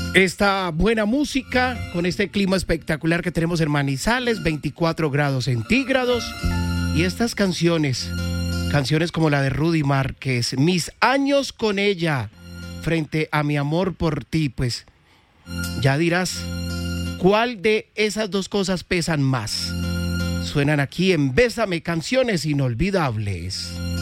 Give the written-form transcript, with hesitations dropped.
Esta buena música con este clima espectacular que tenemos en Manizales, 24 grados centígrados. Y estas canciones como la de Rudy Márquez, Mis años con ella, frente a Mi amor por ti, pues ya dirás, ¿cuál de esas dos cosas pesan más? Suenan aquí en Bésame, canciones inolvidables.